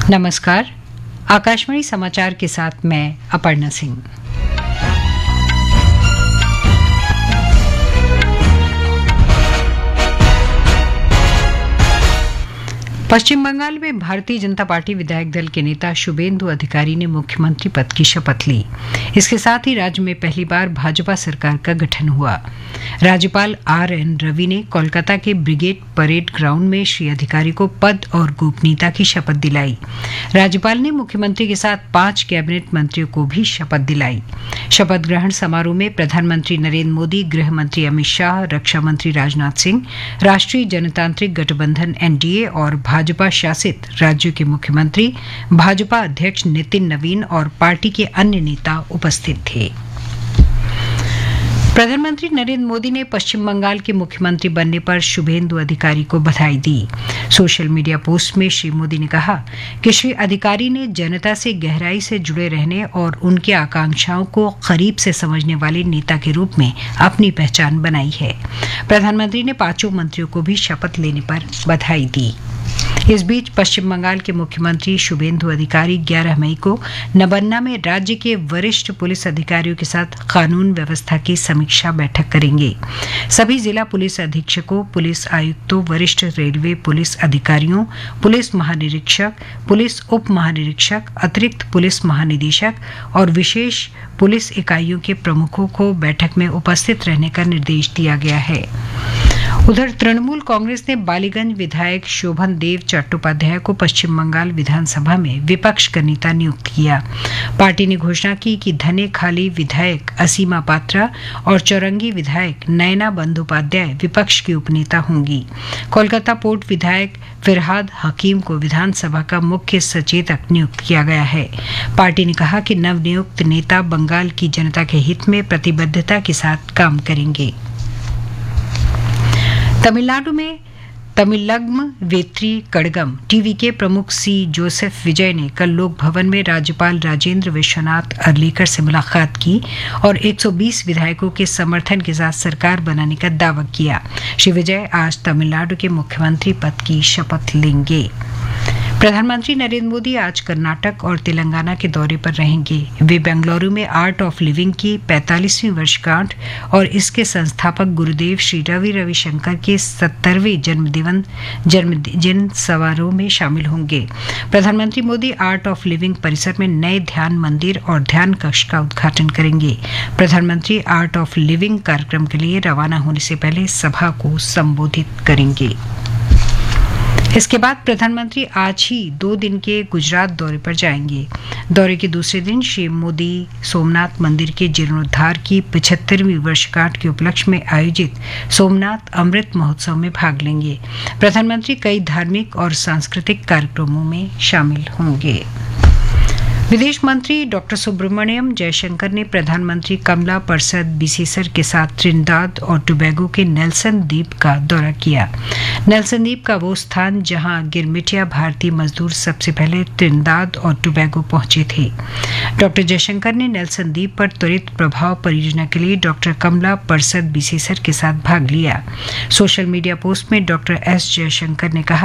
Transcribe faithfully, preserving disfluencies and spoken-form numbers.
नमस्कार। आकाशवाणी समाचार के साथ मैं अपर्णा सिंह। पश्चिम बंगाल में भारतीय जनता पार्टी विधायक दल के नेता शुभेंदु अधिकारी ने मुख्यमंत्री पद की शपथ ली। इसके साथ ही राज्य में पहली बार भाजपा सरकार का गठन हुआ। राज्यपाल आर एन रवि ने कोलकाता के ब्रिगेड परेड ग्राउंड में श्री अधिकारी को पद और गोपनीयता की शपथ दिलाई। राज्यपाल ने मुख्यमंत्री के साथ पांच कैबिनेट मंत्रियों को भी शपथ दिलाई। शपथ ग्रहण समारोह में प्रधानमंत्री नरेंद्र मोदी, गृह मंत्री अमित शाह, रक्षा मंत्री राजनाथ सिंह, राष्ट्रीय जनतांत्रिक गठबंधन एन डी ए और भाजपा शासित राज्यों के मुख्यमंत्री, भाजपा अध्यक्ष नितिन नवीन और पार्टी के अन्य नेता उपस्थित थे। प्रधानमंत्री नरेंद्र मोदी ने पश्चिम बंगाल के मुख्यमंत्री बनने पर शुभेंदु अधिकारी को बधाई दी। सोशल मीडिया पोस्ट में श्री मोदी ने कहा कि श्री अधिकारी ने जनता से गहराई से जुड़े रहने और उनकी आकांक्षाओं को करीब से समझने वाले नेता के रूप में अपनी पहचान बनाई है। प्रधानमंत्री ने पांचों मंत्रियों को भी शपथ लेने पर बधाई दी। इस बीच पश्चिम बंगाल के मुख्यमंत्री शुभेंदु अधिकारी ग्यारह मई को नबन्ना में राज्य के वरिष्ठ पुलिस अधिकारियों के साथ कानून व्यवस्था की समीक्षा बैठक करेंगे। सभी जिला पुलिस अधीक्षकों, पुलिस आयुक्तों, वरिष्ठ रेलवे पुलिस अधिकारियों, पुलिस महानिरीक्षक, पुलिस उप महानिरीक्षक, अतिरिक्त पुलिस महानिदेशक और विशेष पुलिस इकाइयों के प्रमुखों को बैठक में उपस्थित रहने का निर्देश दिया गया है। उधर तृणमूल कांग्रेस ने बालीगंज विधायक शोभन देव चट्टोपाध्याय को पश्चिम बंगाल विधानसभा में विपक्ष का नेता नियुक्त किया। पार्टी ने घोषणा की कि धनेखाली विधायक असीमा पात्रा और चौरंगी विधायक नयना बंदोपाध्याय विपक्ष की उपनेता होंगी। कोलकाता पोर्ट विधायक फिरहाद हकीम को विधानसभा का मुख्य सचेतक नियुक्त किया गया है। पार्टी ने कहा कि नवनियुक्त नेता बंगाल की जनता के हित में प्रतिबद्धता के साथ काम करेंगे। तमिलनाडु में तमिलग्म वेत्री कड़गम टीवी के प्रमुख सी जोसेफ विजय ने कल लोक भवन में राज्यपाल राजेंद्र विश्वनाथ अर्लेकर से मुलाकात की और एक सौ बीस विधायकों के समर्थन के साथ सरकार बनाने का दावा किया। श्री विजय आज तमिलनाडु के मुख्यमंत्री पद की शपथ लेंगे। प्रधानमंत्री नरेंद्र मोदी आज कर्नाटक और तेलंगाना के दौरे पर रहेंगे। वे बेंगलुरु में आर्ट ऑफ लिविंग की पैंतालीसवीं वर्षगांठ और इसके संस्थापक गुरुदेव श्री रवि रविशंकर के सत्तरवें जन्मदिन जन्मदिन समारोह में शामिल होंगे। प्रधानमंत्री मोदी आर्ट ऑफ लिविंग परिसर में नए ध्यान मंदिर और ध्यान कक्ष का उद्घाटन करेंगे। प्रधानमंत्री आर्ट ऑफ लिविंग कार्यक्रम के लिए रवाना होने से पहले सभा को संबोधित करेंगे। इसके बाद प्रधानमंत्री आज ही दो दिन के गुजरात दौरे पर जाएंगे। दौरे के दूसरे दिन श्री मोदी सोमनाथ मंदिर के जीर्णोद्धार की पचहत्तरवीं वर्षगांठ के उपलक्ष्य में आयोजित सोमनाथ अमृत महोत्सव में भाग लेंगे। प्रधानमंत्री कई धार्मिक और सांस्कृतिक कार्यक्रमों में शामिल होंगे। विदेश मंत्री डॉक्टर सुब्रमण्यम जयशंकर ने प्रधानमंत्री कमला परसद बिसेसर के साथ त्रिनिदाद और टोबैगो के नेल्सन द्वीप का दौरा किया। नेल्सन द्वीप का वो स्थान जहां गिरमिटिया भारतीय मजदूर सबसे पहले त्रिनिदाद और टोबैगो पहुंचे थे। डॉक्टर जयशंकर ने नेल्सन द्वीप पर त्वरित प्रभाव परियोजना के लिए डॉक्टर कमला परसद बिसेसर के साथ भाग लिया। सोशल मीडिया पोस्ट में डॉक्टर एस जयशंकर ने कहा